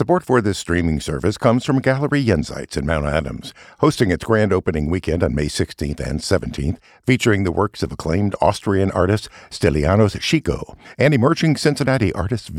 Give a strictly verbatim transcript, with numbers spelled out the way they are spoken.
Support for this streaming service comes from Gallery Jenseits in Mount Adams, hosting its grand opening weekend on May sixteenth and seventeenth, featuring the works of acclaimed Austrian artist Stylianos Chico and emerging Cincinnati artist